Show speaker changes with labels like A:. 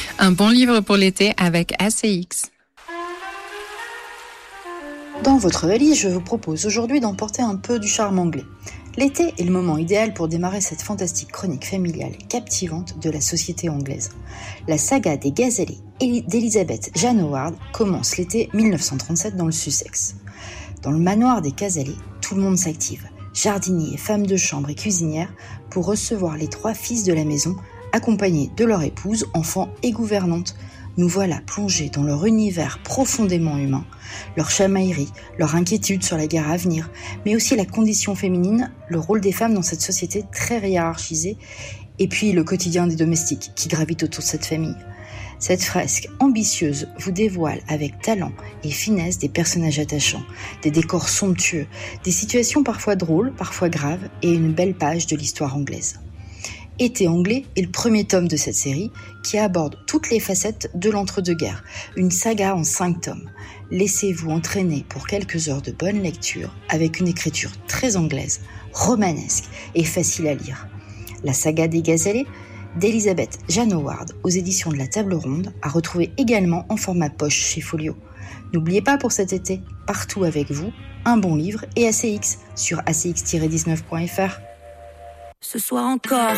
A: Un bon livre pour l'été avec ACX.
B: Dans votre valise, je vous propose aujourd'hui d'emporter un peu du charme anglais. L'été est le moment idéal pour démarrer cette fantastique chronique familiale captivante de la société anglaise. La saga des gazelles d'Elizabeth Jane Howard commence l'été 1937 dans le Sussex. Dans le manoir des Casale, tout le monde s'active. Jardiniers, femmes de chambre et cuisinières pour recevoir les 3 fils de la maison, accompagnés de leur épouse, enfants et gouvernante. Nous voilà plongés dans leur univers profondément humain, leur chamaillerie, leur inquiétude sur la guerre à venir, mais aussi la condition féminine, le rôle des femmes dans cette société très hiérarchisée, et puis le quotidien des domestiques qui gravitent autour de cette famille. Cette fresque ambitieuse vous dévoile avec talent et finesse des personnages attachants, des décors somptueux, des situations parfois drôles, parfois graves, et une belle page de l'histoire anglaise. Été anglais est le premier tome de cette série qui aborde toutes les facettes de l'entre-deux-guerres, une saga en 5 tomes. Laissez-vous entraîner pour quelques heures de bonne lecture avec une écriture très anglaise, romanesque et facile à lire. La saga des gazelles d'Elizabeth Jane Howard aux éditions de la Table Ronde à retrouver également en format poche chez Folio. N'oubliez pas pour cet été, partout avec vous, un bon livre et ACX sur acx-19.fr.
C: Ce soir encore.